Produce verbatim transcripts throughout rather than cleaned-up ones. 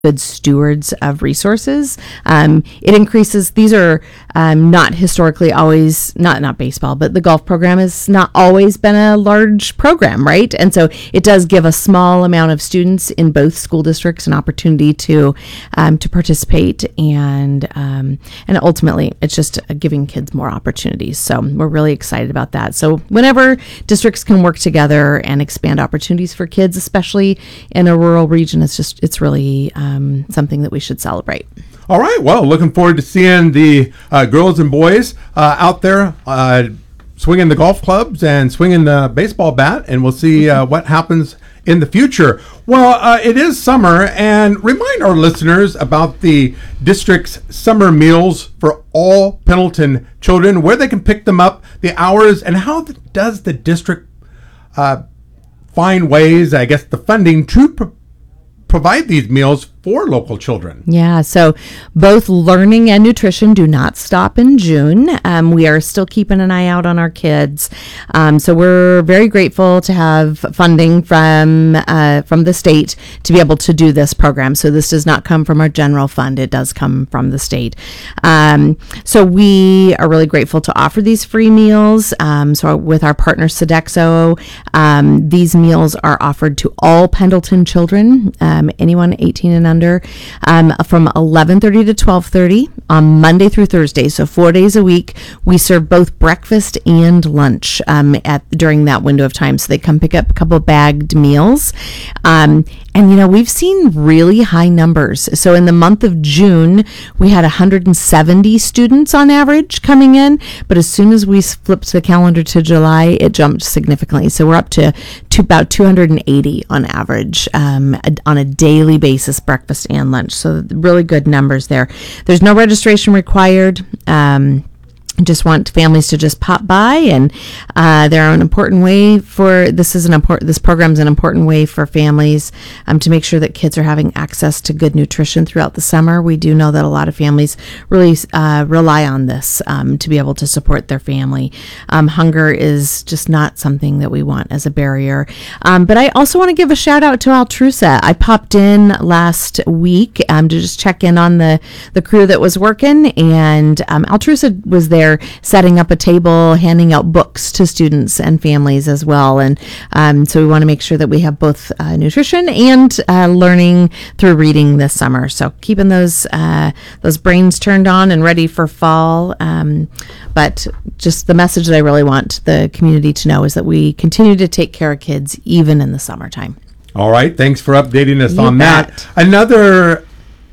good stewards of resources. Um, it increases, these are um, not historically always, not not baseball, but the golf program has not always been a large program, right? And so it does give a small amount of students in both school districts an opportunity to um, to participate, and um, and ultimately it's just giving kids more opportunities. So we're really excited about that. So whenever districts can work together and expand opportunities for kids, especially in a rural region, it's just, it's really um, something that we should celebrate. All right. Well, looking forward to seeing the uh, girls and boys uh, out there uh, swinging the golf clubs and swinging the baseball bat, and we'll see uh, what happens in the future. Well, uh, it is summer, and remind our listeners about the district's summer meals for all Pendleton children, where they can pick them up, the hours, and how the, does the district uh, find ways, I guess, the funding to pro- provide these meals for local children. Yeah, so both learning and nutrition do not stop in June. Um, we are still keeping an eye out on our kids. Um, so we're very grateful to have funding from uh, from the state to be able to do this program. So this does not come from our general fund. It does come from the state. Um, so we are really grateful to offer these free meals. Um, so with our partner Sodexo, um, these meals are offered to all Pendleton children, um, anyone eighteen and under, um, from eleven thirty to twelve thirty on Monday through Thursday. So four days a week. We serve both breakfast and lunch um, at during that window of time. So they come pick up a couple of bagged meals. Um, and, you know, we've seen really high numbers. So in the month of June, we had one hundred seventy students on average coming in. But as soon as we flipped the calendar to July, it jumped significantly. So we're up to, to about two hundred eighty on average um, on a daily basis, breakfast and lunch. So really good numbers there. There's no registration required. Um, just want families to just pop by, and uh, they're an important way for this is an important this program is an important way for families um, to make sure that kids are having access to good nutrition throughout the summer. We do know that a lot of families really uh, rely on this um, to be able to support their family. Um, hunger is just not something that we want as a barrier. Um, but I also want to give a shout out to Altrusa. I popped in last week um, to just check in on the the crew that was working, and um, Altrusa was there setting up a table, handing out books to students and families as well. And um, so we want to make sure that we have both uh, nutrition and uh, learning through reading this summer. So keeping those uh, those brains turned on and ready for fall. Um, but just the message that I really want the community to know is that we continue to take care of kids even in the summertime. All right. Thanks for updating us You on bet. that. Another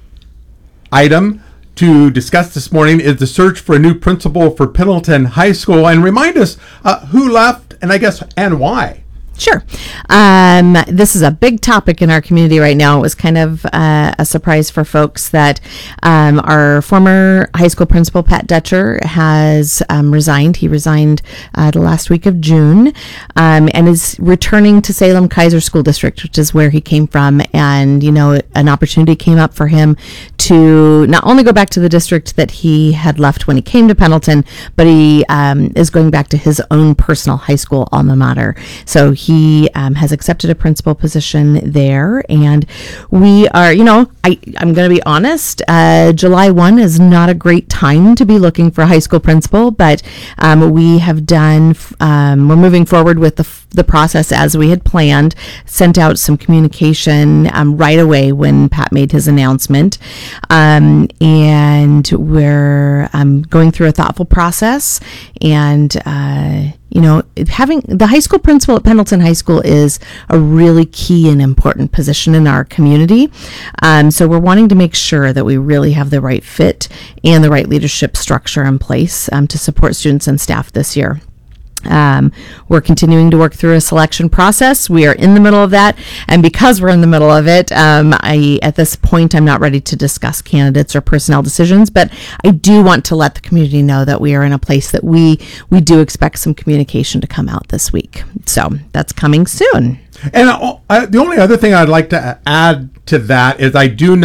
item to discuss this morning is the search for a new principal for Pendleton High School, and remind us uh, who left, and I guess and why. Sure. Um, this is a big topic in our community right now. It was kind of uh, a surprise for folks that um, our former high school principal, Pat Dutcher, has um, resigned. He resigned uh, the last week of June um, and is returning to Salem Kaiser School District, which is where he came from. And, you know, an opportunity came up for him to not only go back to the district that he had left when he came to Pendleton, but he um, is going back to his own personal high school alma mater. So he He um, has accepted a principal position there, and we are, you know, I, I'm going to be honest, uh, July first is not a great time to be looking for a high school principal, but um, we have done, um, we're moving forward with the, the process as we had planned, sent out some communication um, right away when Pat made his announcement, um, and we're um, going through a thoughtful process, and uh, you know, having the high school principal at Pendleton High School is a really key and important position in our community. Um, so we're wanting to make sure that we really have the right fit and the right leadership structure in place um, to support students and staff this year. Um, we're continuing to work through a selection process. We are in the middle of that, and because we're in the middle of it, um, I at this point I'm not ready to discuss candidates or personnel decisions, but I do want to let the community know that we are in a place that we we do expect some communication to come out this week. So that's coming soon. And uh, uh, the only other thing I'd like to add to that is I do know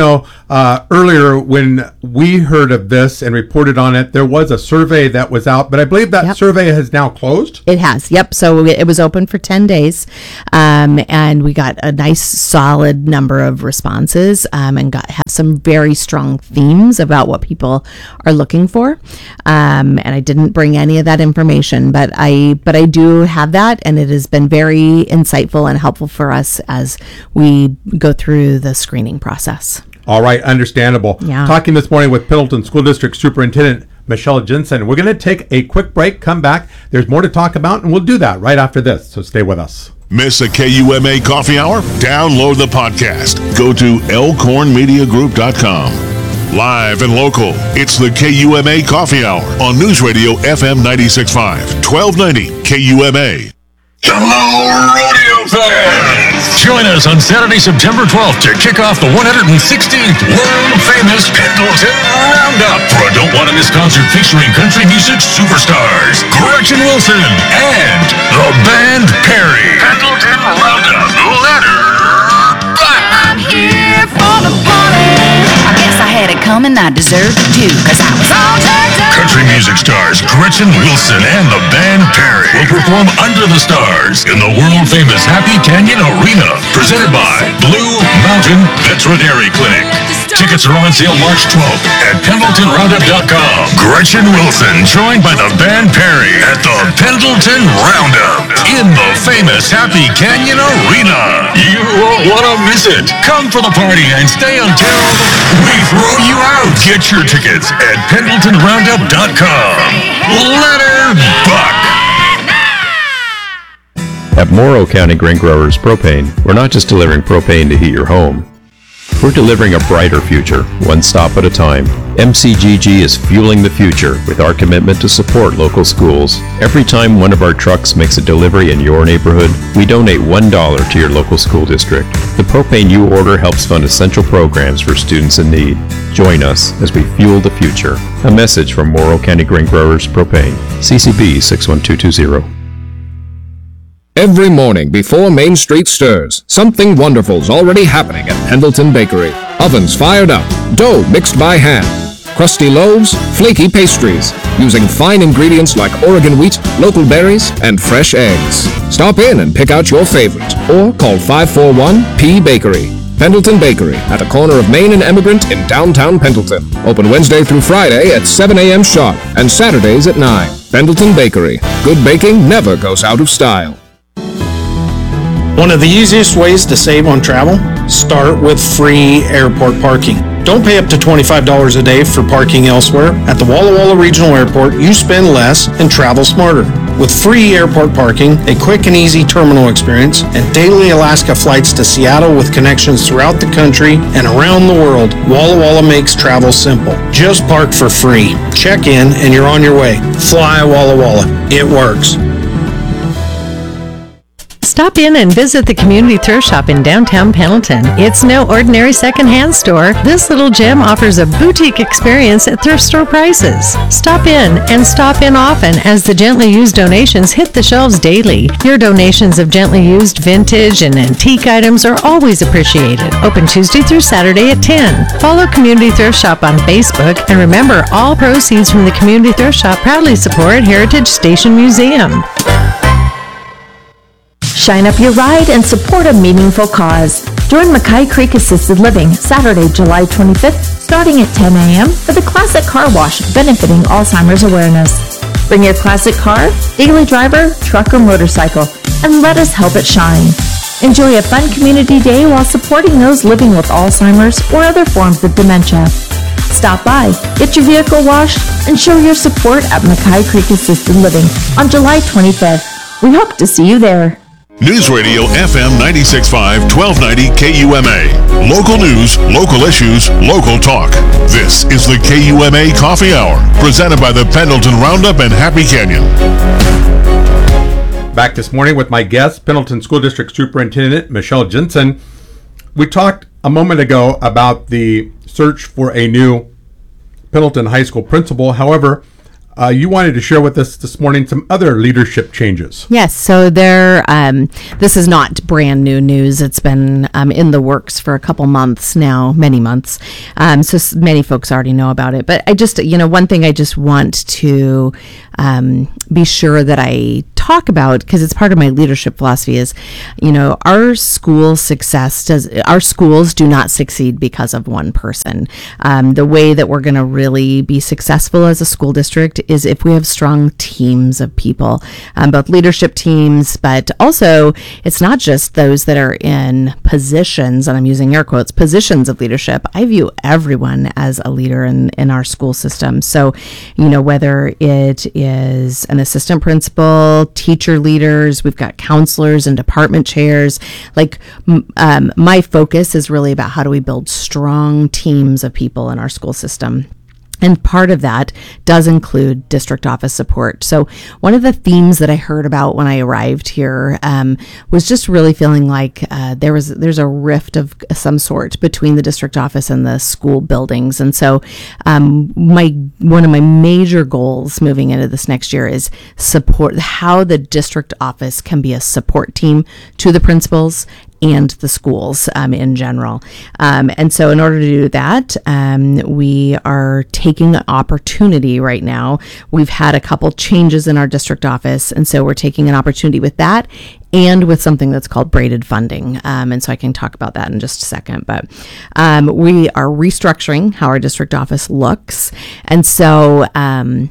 uh, earlier when we heard of this and reported on it, there was a survey that was out, but I believe that Yep. survey has now closed. It has, yep. So it was open for ten days, um, and we got a nice solid number of responses, um, and got have some very strong themes about what people are looking for. Um, and I didn't bring any of that information, but I but I do have that, and it has been very insightful and helpful for us as we go through the screening process. All right, understandable. Yeah. Talking this morning with Pendleton School District Superintendent Michelle Jensen. We're going to take a quick break, come back. There's more to talk about, and we'll do that right after this, so stay with us. Miss a K U M A coffee hour? Download the podcast. Go to elkhorn media group dot com. Live and local, it's the K U M A Coffee Hour on News Radio F M ninety-six point five, twelve ninety K U M A. Hello, rodeo fans! Join us on Saturday, September twelfth to kick off the one hundred sixteenth world-famous Pendleton Roundup for a Don't Want to Miss concert featuring country music superstars Gretchen Wilson and the band Perry. Pendleton Roundup, letter Black. I'm here for the party. I guess I had it coming, I deserved it too, cause I was all turned up. Country music stars Gretchen Wilson and the band Perry will perform Under the Stars in the world-famous Happy Canyon Arena, presented by Blue Mountain Veterinary Clinic. Tickets are on sale March twelfth at pendleton roundup dot com. Gretchen Wilson joined by the band Perry at the Pendleton Roundup in the famous Happy Canyon Arena. You won't want to miss it. Come for the party and stay until we throw you out. Get your tickets at pendleton roundup dot com. Letter Buck. At Morrow County Grain Growers Propane, we're not just delivering propane to heat your home. We're delivering a brighter future, one stop at a time. M C G G is fueling the future with our commitment to support local schools. Every time one of our trucks makes a delivery in your neighborhood, we donate one dollar to your local school district. The propane you order helps fund essential programs for students in need. Join us as we fuel the future. A message from Morrow County Grain Growers Propane. C C B six one two two zero. Every morning before Main Street stirs, something wonderful's already happening at Pendleton Bakery. Ovens fired up, dough mixed by hand, crusty loaves, flaky pastries, using fine ingredients like Oregon wheat, local berries, and fresh eggs. Stop in and pick out your favorite, or call five four one P Bakery. Pendleton Bakery, at the corner of Main and Emigrant in downtown Pendleton. Open Wednesday through Friday at seven a.m. sharp, and Saturdays at nine. Pendleton Bakery. Good baking never goes out of style. One of the easiest ways to save on travel? Start with free airport parking. Don't pay up to twenty-five dollars a day for parking elsewhere. At the Walla Walla Regional Airport, you spend less and travel smarter. With free airport parking, a quick and easy terminal experience, and daily Alaska flights to Seattle with connections throughout the country and around the world, Walla Walla makes travel simple. Just park for free. Check in and you're on your way. Fly Walla Walla. It works. Stop in and visit the Community Thrift Shop in downtown Pendleton. It's no ordinary secondhand store. This little gem offers a boutique experience at thrift store prices. Stop in and stop in often as the gently used donations hit the shelves daily. Your donations of gently used vintage and antique items are always appreciated. Open Tuesday through Saturday at ten. Follow Community Thrift Shop on Facebook, and remember, all proceeds from the Community Thrift Shop proudly support Heritage Station Museum. Shine up your ride and support a meaningful cause. Join Mackay Creek Assisted Living Saturday, July twenty-fifth, starting at ten a.m. for the Classic Car Wash benefiting Alzheimer's awareness. Bring your classic car, daily driver, truck, or motorcycle, and let us help it shine. Enjoy a fun community day while supporting those living with Alzheimer's or other forms of dementia. Stop by, get your vehicle washed, and show your support at Mackay Creek Assisted Living on July twenty-fifth. We hope to see you there. News Radio F M ninety-six point five, twelve ninety K U M A. Local news, local issues, local talk. This is the K U M A Coffee Hour, presented by the Pendleton Roundup and Happy Canyon. Back this morning with my guest, Pendleton School District Superintendent Michelle Jensen. We talked a moment ago about the search for a new Pendleton High School principal. However, uh, you wanted to share with us this morning some other leadership changes. Yes, so there. Um, this is not brand new news. It's been um, in the works for a couple months now, many months. Um, so s- many folks already know about it. But I just, you know, one thing I just want to um, be sure that I talk about, because it's part of my leadership philosophy, is, you know, our school success does. Our schools do not succeed because of one person. Um, the way that we're going to really be successful as a school district is if we have strong teams of people, um, both leadership teams, but also it's not just those that are in positions, and I'm using air quotes, positions of leadership. I view everyone as a leader in, in our school system. So, you know, whether it is an assistant principal, teacher leaders, we've got counselors and department chairs, like um, my focus is really about how do we build strong teams of people in our school system. And part of that does include district office support. So one of the themes that I heard about when I arrived here um, was just really feeling like uh, there was there's a rift of some sort between the district office and the school buildings. And so um, my one of my major goals moving into this next year is support how the district office can be a support team to the principals and the schools um, in general. Um, and so in order to do that, um, we are taking an opportunity right now. We've had a couple changes in our district office, and so we're taking an opportunity with that and with something that's called braided funding. Um, and so I can talk about that in just a second. But um, we are restructuring how our district office looks. And so um,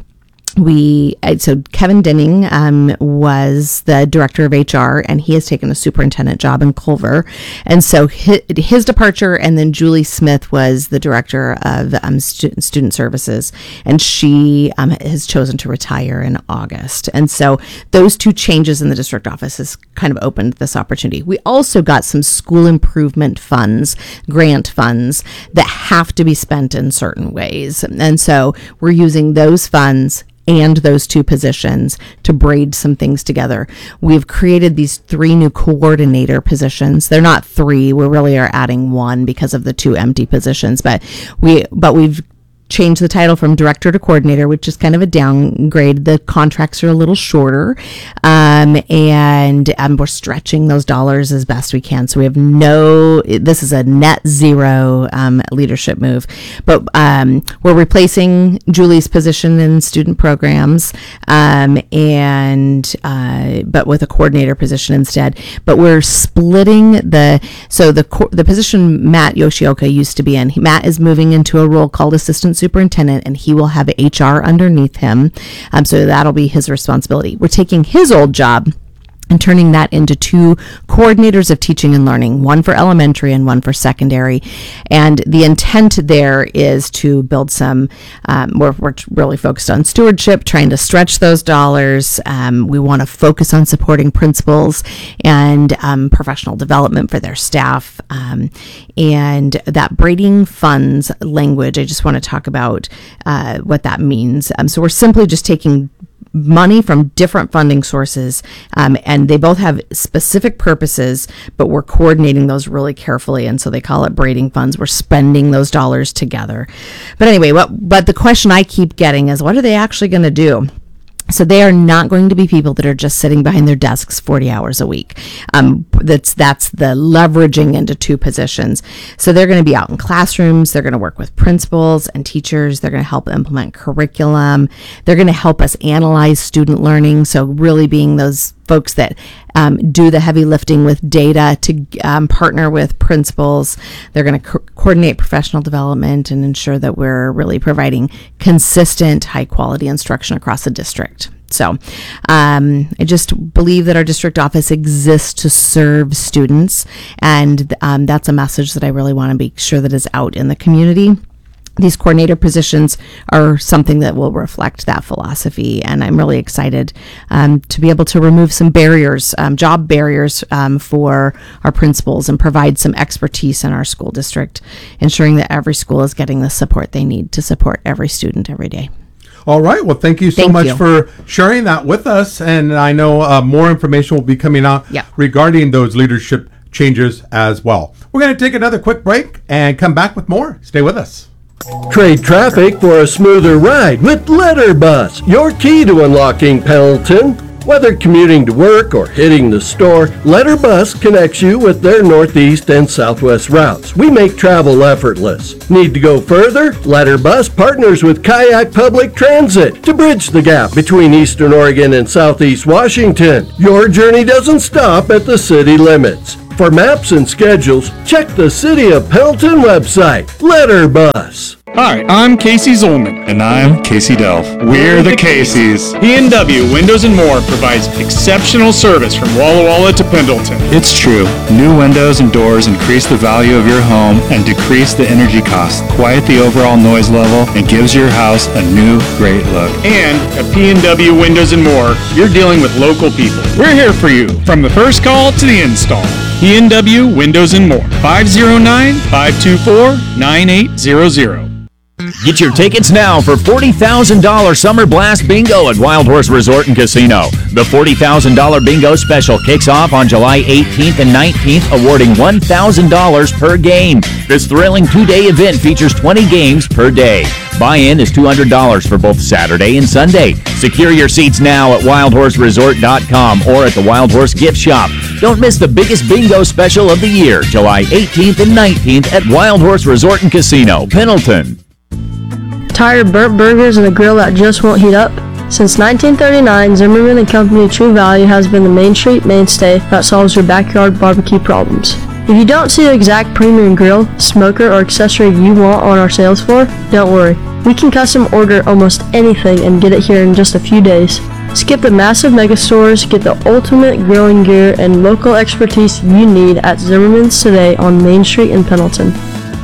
We so Kevin Denning um, was the director of H R, and he has taken a superintendent job in Culver. And so his, his departure, and then Julie Smith was the director of um, student, student services, and she um, has chosen to retire in August. And so those two changes in the district office has kind of opened this opportunity. We also got some school improvement funds, grant funds, that have to be spent in certain ways. And so we're using those funds and those two positions to braid some things together. We've created these three new coordinator positions. They're not three. We really are adding one because of the two empty positions, but we, but we've change the title from director to coordinator, which is kind of a downgrade. The contracts are a little shorter, um, and um, we're stretching those dollars as best we can. So we have no, this is a net zero um, leadership move, but um, we're replacing Julie's position in student programs, um, and uh, but with a coordinator position instead. But we're splitting the, so the the position Matt Yoshioka used to be in, Matt is moving into a role called assistant superintendent, and he will have H R underneath him. Um, so that'll be his responsibility. We're taking his old job and turning that into two coordinators of teaching and learning, one for elementary and one for secondary. And the intent there is to build some, um, we're, we're really focused on stewardship, trying to stretch those dollars. Um, we want to focus on supporting principals and um, professional development for their staff. Um, and that braiding funds language, I just want to talk about uh, what that means. Um, so we're simply just taking money from different funding sources, um, and they both have specific purposes, but we're coordinating those really carefully, and so they call it braiding funds. We're spending those dollars together. But anyway, what but the question I keep getting is, what are they actually going to do? So they are not going to be people that are just sitting behind their desks forty hours a week. Um, that's that's the leveraging into two positions. So they're going to be out in classrooms. They're going to work with principals and teachers. They're going to help implement curriculum. They're going to help us analyze student learning. So really being those folks that um, do the heavy lifting with data to um, partner with principals. They're going to co- coordinate professional development and ensure that we're really providing consistent, high quality instruction across the district. So um, I just believe that our district office exists to serve students, and um, that's a message that I really want to be sure that is out in the community. These coordinator positions are something that will reflect that philosophy, and I'm really excited um, to be able to remove some barriers, um, job barriers um, for our principals, and provide some expertise in our school district, ensuring that every school is getting the support they need to support every student every day. All right. Well, thank you so Thank much you. for sharing that with us. And I know uh, more information will be coming out Yeah. regarding those leadership changes as well. We're going to take another quick break and come back with more. Stay with us. Trade traffic for a smoother ride with Letterbus, your key to unlocking Pendleton. Whether commuting to work or hitting the store, Letterbus connects you with their northeast and southwest routes. We make travel effortless. Need to go further? Letterbus partners with Kayak Public Transit to bridge the gap between Eastern Oregon and Southeast Washington. Your journey doesn't stop at the city limits. For maps and schedules, check the City of Pendleton website, Letterbus. Hi, I'm Casey Zolman. And I'm Casey Delph. We're the Caseys. P and W Windows and More provides exceptional service from Walla Walla to Pendleton. It's true. New windows and doors increase the value of your home and decrease the energy costs, quiet the overall noise level, and gives your house a new, great look. And at P and W Windows and More, you're dealing with local people. We're here for you, from the first call to the install. P and W Windows and More. five oh nine, five two four, nine eight zero zero. Get your tickets now for forty thousand dollars Summer Blast Bingo at Wild Horse Resort and Casino. The forty thousand dollars Bingo Special kicks off on July eighteenth and nineteenth, awarding one thousand dollars per game. This thrilling two-day event features twenty games per day. Buy-in is two hundred dollars for both Saturday and Sunday. Secure your seats now at wild horse resort dot com or at the Wild Horse Gift Shop. Don't miss the biggest bingo special of the year, July eighteenth and nineteenth at Wild Horse Resort and Casino, Pendleton. Tired of burnt burgers and a grill that just won't heat up? Since nineteen thirty-nine, Zimmerman and Company True Value has been the Main Street mainstay that solves your backyard barbecue problems. If you don't see the exact premium grill, smoker, or accessory you want on our sales floor, don't worry. We can custom order almost anything and get it here in just a few days. Skip the massive mega stores, get the ultimate grilling gear and local expertise you need at Zimmerman's today on Main Street in Pendleton.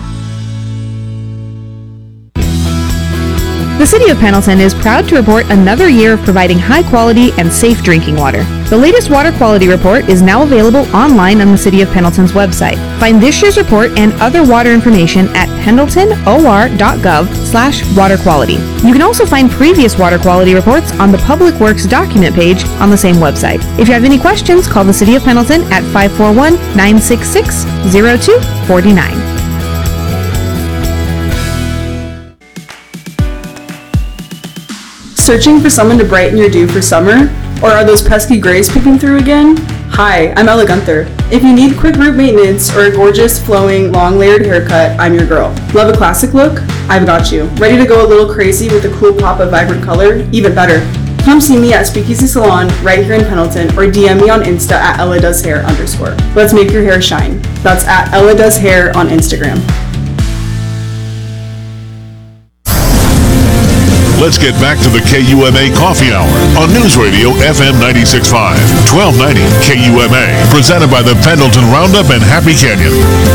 The City of Pendleton is proud to report another year of providing high-quality and safe drinking water. The latest water quality report is now available online on the City of Pendleton's website. Find this year's report and other water information at pendleton o r dot gov slash water quality. You can also find previous water quality reports on the Public Works document page on the same website. If you have any questions, call the City of Pendleton at five four one, nine six six, zero two four nine. Searching for someone to brighten your dew for summer? Or are those pesky grays peeking through again? Hi, I'm Ella Gunther. If you need quick root maintenance or a gorgeous, flowing, long layered haircut, I'm your girl. Love a classic look? I've got you. Ready to go a little crazy with a cool pop of vibrant color? Even better. Come see me at Speakeasy Salon right here in Pendleton or D M me on Insta at Ella Does Hair underscore. Let's make your hair shine. That's at Ella Does Hair on Instagram. Let's get back to the K U M A Coffee Hour on News Radio F M ninety-six point five, twelve ninety K U M A, presented by the Pendleton Roundup and Happy Canyon.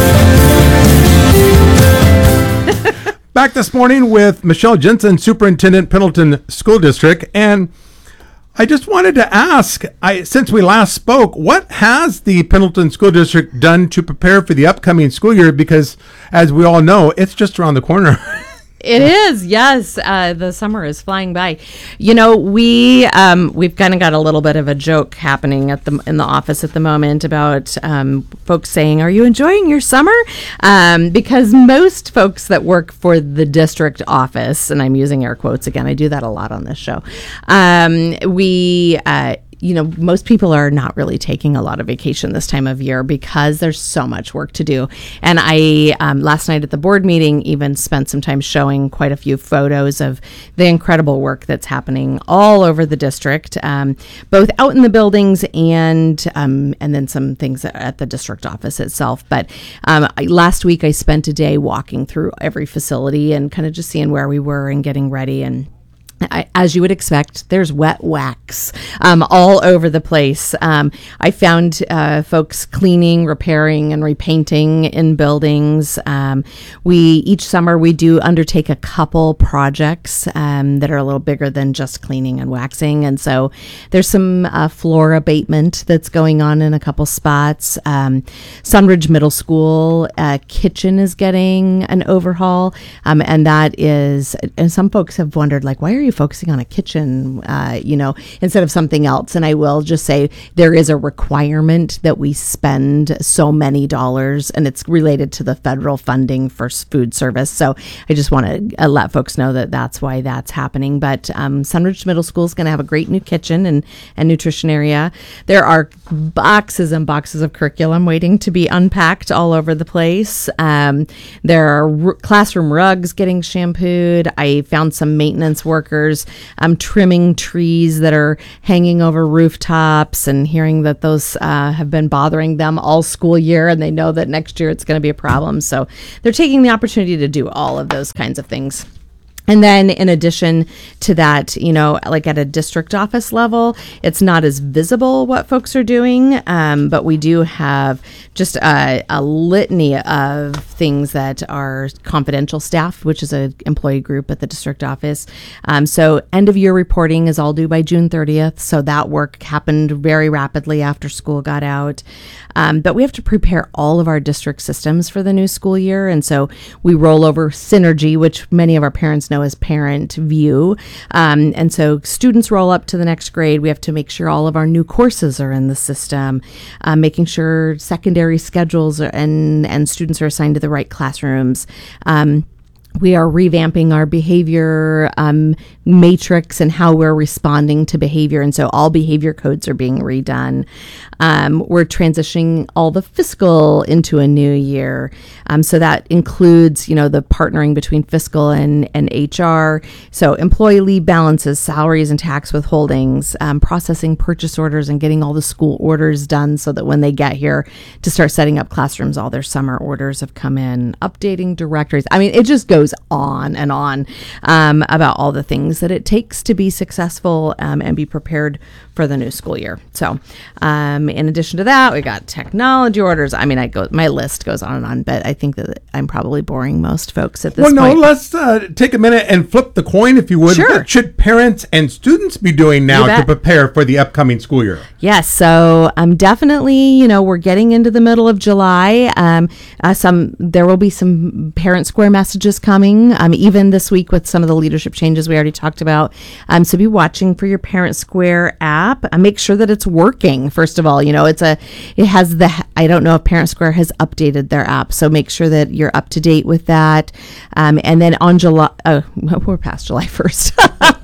Back this morning with Michelle Jensen, Superintendent, Pendleton School District, and I just wanted to ask, I, since we last spoke, what has the Pendleton School District done to prepare for the upcoming school year? Because, as we all know, it's just around the corner. It is, yes. Uh, the summer is flying by. You know, we um, we've kind of got a little bit of a joke happening at the in the office at the moment about um, folks saying, "Are you enjoying your summer?" Um, because most folks that work for the district office, and I'm using air quotes again, I do that a lot on this show. Um, we. Uh, You know, most people are not really taking a lot of vacation this time of year because there's so much work to do. And I, um, last night at the board meeting, even spent some time showing quite a few photos of the incredible work that's happening all over the district, um, both out in the buildings and um, and then some things at the district office itself. But um, I, last week I spent a day walking through every facility and kind of just seeing where we were and getting ready. And I, as you would expect, there's wet wax um, all over the place. Um, I found uh, folks cleaning, repairing, and repainting in buildings. Um, we each summer we do undertake a couple projects um, that are a little bigger than just cleaning and waxing, and so there's some uh, floor abatement that's going on in a couple spots. Um, Sunridge Middle School uh, kitchen is getting an overhaul, um, and that is. And some folks have wondered, like, why are you focusing on a kitchen, uh, you know, instead of something else. And I will just say there is a requirement that we spend so many dollars, and it's related to the federal funding for s- food service. So I just want to uh, let folks know that that's why that's happening. But um, Sunridge Middle School is going to have a great new kitchen and, and nutrition area. There are boxes and boxes of curriculum waiting to be unpacked all over the place. Um, there are r- classroom rugs getting shampooed. I found some maintenance workers um, trimming trees that are hanging over rooftops, and hearing that those uh, have been bothering them all school year, and they know that next year it's going to be a problem. So they're taking the opportunity to do all of those kinds of things. And then in addition to that, you know, like at a district office level, it's not as visible what folks are doing, um, but we do have just a, a litany of things that are confidential staff, which is an employee group at the district office. Um, so end of year reporting is all due by June thirtieth. So that work happened very rapidly after school got out. Um, but we have to prepare all of our district systems for the new school year. And so we roll over Synergy, which many of our parents know as Parent View. Um, and so students roll up to the next grade. We have to make sure all of our new courses are in the system, uh, making sure secondary schedules are, and, and students are assigned to the right classrooms. Um, We are revamping our behavior um, matrix and how we're responding to behavior. And so all behavior codes are being redone. Um, we're transitioning all the fiscal into a new year. Um, so that includes, you know, the partnering between fiscal and, and H R. So employee leave balances, salaries and tax withholdings, um, processing purchase orders and getting all the school orders done so that when they get here to start setting up classrooms, all their summer orders have come in, updating directories. I mean, it just goes on and on um, about all the things that it takes to be successful um, and be prepared for the new school year. So um, in addition to that, we got technology orders. I mean, I go, my list goes on and on, but I think that I'm probably boring most folks at this well, point. no, let's uh, take a minute and flip the coin, if you would. Sure. What should parents and students be doing now to prepare for the upcoming school year? Yes, so um, definitely, you know, we're getting into the middle of July. Um, uh, some there will be some Parent Square messages coming, um, even this week with some of the leadership changes we already talked about. Um, so be watching for your Parent Square app. Uh, make sure that it's working. First of all, you know, it's a it has the I don't know if Parent Square has updated their app, so make sure that you're up to date with that. Um, and then on July, oh, we're past July first.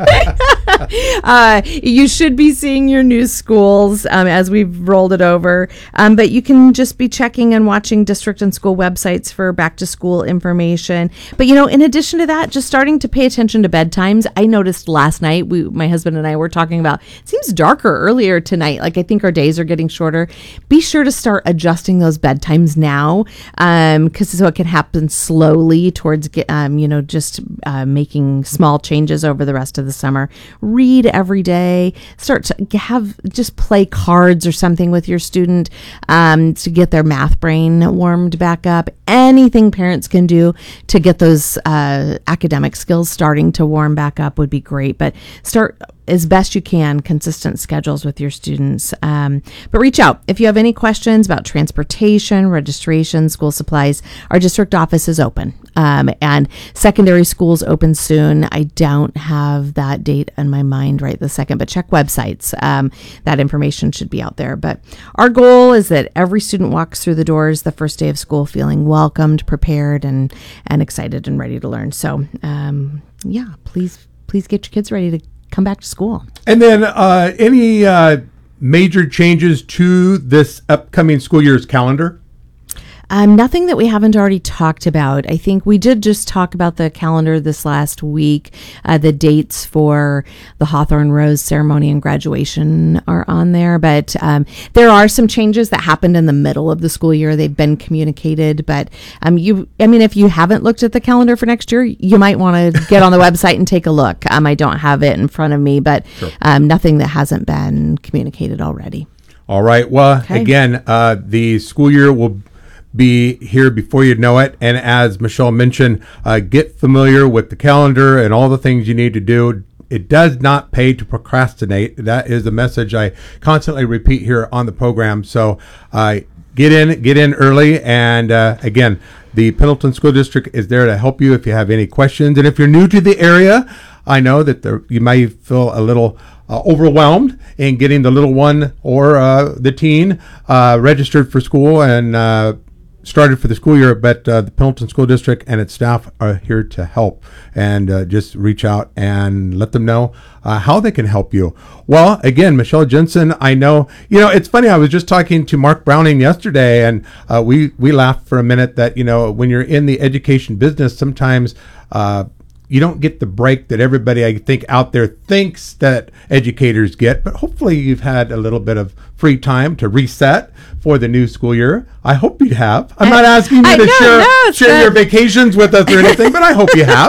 uh, you should be seeing your new schools um, as we've rolled it over. Um, but you can just be checking and watching district and school websites for back to school information. But, you know, in addition to that, just starting to pay attention to bedtimes. I noticed last night, we, my husband and I were talking about, it seems darker earlier tonight. Like, I think our days are getting shorter. Be sure to start adjusting those bedtimes now, um, because so it can happen slowly towards, get, um, you know, just uh, making small changes over the rest of the summer. Read every day. Start to have, just play cards or something with your student um, to get their math brain warmed back up. Anything parents can do to get those uh, academic skills starting to warm back up would be great. But start as best you can, consistent schedules with your students. Um, but reach out if you have any questions about transportation, registration, school supplies. Our district office is open, um, and secondary schools open soon. I don't have that date in my mind right this second, but check websites. Um, that information should be out there. But our goal is that every student walks through the doors the first day of school feeling welcomed, prepared, and and excited and ready to learn. So, um, yeah, please please get your kids ready to come back to school. And then uh, any uh, major changes to this upcoming school year's calendar? Um, nothing that we haven't already talked about. I think we did just talk about the calendar this last week. Uh, the dates for the Hawthorne Rose ceremony and graduation are on there, but um, there are some changes that happened in the middle of the school year. They've been communicated, but um, you, I mean, if you haven't looked at the calendar for next year, you might want to get on the website and take a look. Um, I don't have it in front of me, but Sure. um, nothing that hasn't been communicated already. All right. Well, Okay. again, uh, the school year will be here before you know it. And as Michelle mentioned, uh, get familiar with the calendar and all the things you need to do. It does not pay to procrastinate. That is a message I constantly repeat here on the program. So uh, get in, get in early. And uh, again, the Pendleton School District is there to help you if you have any questions. And if you're new to the area, I know that there, you may feel a little uh, overwhelmed in getting the little one or uh, the teen uh, registered for school and uh, started for the school year, but uh, the Pendleton School District and its staff are here to help, and uh, just reach out and let them know uh, how they can help you. Well, again, Michelle Jensen, I know, you know, it's funny, I was just talking to Mark Browning yesterday, and uh, we, we laughed for a minute that, you know, when you're in the education business, sometimes uh, you don't get the break that everybody, I think, out there thinks that educators get, but hopefully you've had a little bit of free time to reset for the new school year. I hope you have. I'm not asking you I, to no, share, no, share your vacations with us or anything, but I hope you have.